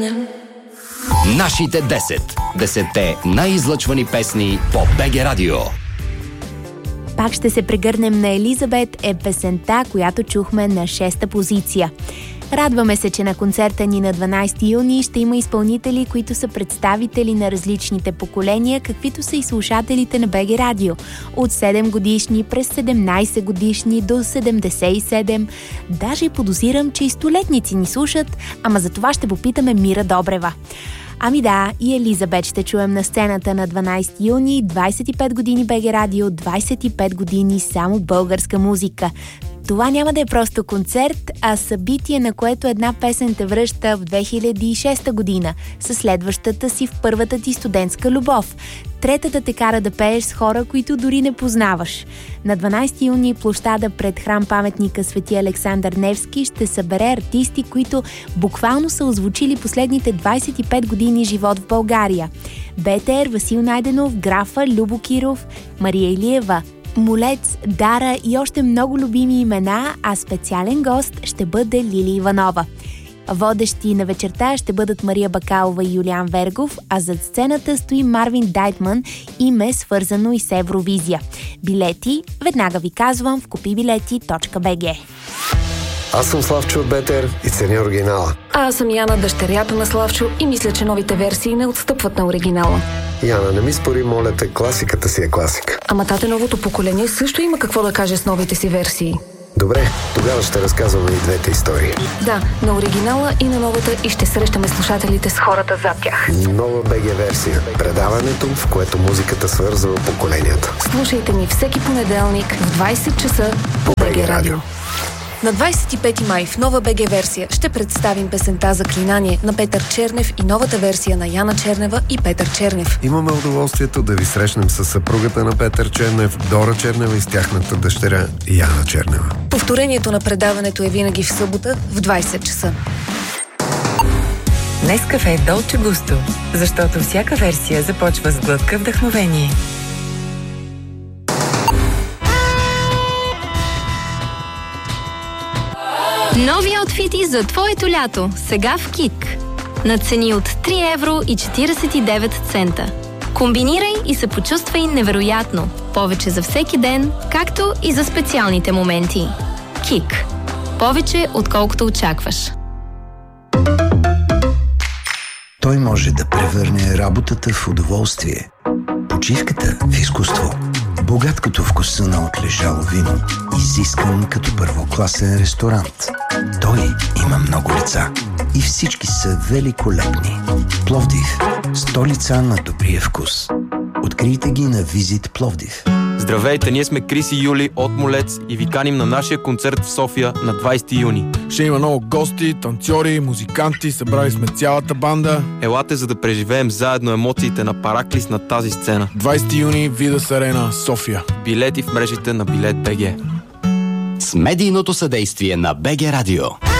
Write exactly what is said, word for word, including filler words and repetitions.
Нашите десет. Десетте най-излъчвани песни по БГ Радио. Пак ще се прегърнем на Елизабет е песента, която чухме на шеста позиция. Радваме се, че на концерта ни на дванайсети юни ще има изпълнители, които са представители на различните поколения, каквито са и слушателите на БГ Радио. От седем годишни през седемнайсет годишни до седемдесет и седем. Даже подозирам, че и столетници ни слушат, ама за това ще попитаме Мира Добрева. Ами да, и Елизабет ще чуем на сцената на дванайсети юни, двайсет и пет години БГ Радио, двайсет и пет години само българска музика. Това няма да е просто концерт, а събитие, на което една песен те връща в две хиляди и шеста година, със следващата си в първата ти студентска любов. Третата те кара да пееш с хора, които дори не познаваш. На дванайсети юни площада пред храм-паметника Свети Александър Невски ще събере артисти, които буквално са озвучили последните двайсет и пет години живот в България. Бетер, Васил Найденов, Графа, Любо Киров, Мария Илиева, Молец, Дара и още много любими имена, а специален гост ще бъде Лили Иванова. Водещи на вечерта ще бъдат Мария Бакалова и Юлиан Вергов, а зад сцената стои Марвин Дайтман, име свързано и с Евровизия. Билети, веднага ви казвам, в купибилети точка би джи. Аз съм Славчо от Бетер и ценя оригинала. А аз съм Яна, дъщерята на Славчо, и мисля, че новите версии не отстъпват на оригинала. Яна, не ми спори, моля те, класиката си е класика. Ама тате, новото поколение също има какво да каже с новите си версии. Добре, тогава ще разказваме и двете истории. Да, на оригинала и на новата, и ще срещаме слушателите с хората зад тях. Нова БГ версия. Предаването, в което музиката свързва поколенията. Слушайте ни всеки понеделник в двайсет часа по БГ Радио. На двайсет и пети май в нова БГ версия ще представим песента "Заклинание" на Петър Чернев и новата версия на Яна Чернева и Петър Чернев. Имаме удоволствието да ви срещнем с съпругата на Петър Чернев, Дора Чернева, и с тяхната дъщеря Яна Чернева. Повторението на предаването е винаги в събота в двайсет часа. Нескафе Долче Густо, защото всяка версия започва с глътка вдъхновение. Нови аутфити за твоето лято, сега в КИК. На цени от три евро и четирийсет и девет цента. Комбинирай и се почувствай невероятно. Повече за всеки ден, както и за специалните моменти. КИК. Повече, отколкото очакваш. Той може да превърне работата в удоволствие, почивката в изкуство, богат като вкуса на отлежало вино, изискан като първокласен ресторант. Той има много лица и всички са великолепни. Пловдив – столица на добрия вкус. Открийте ги на Визит Пловдив. Здравейте, ние сме Крис и Юли от Молец и ви каним на нашия концерт в София на двайсети юни. Ще има много гости, танцори, музиканти, събрали сме цялата банда. Елате, за да преживеем заедно емоциите на Параклис на тази сцена. двайсети юни, Видас Арена, София. Билети в мрежите на Билет БГ. С медийното съдействие на БГ Радио.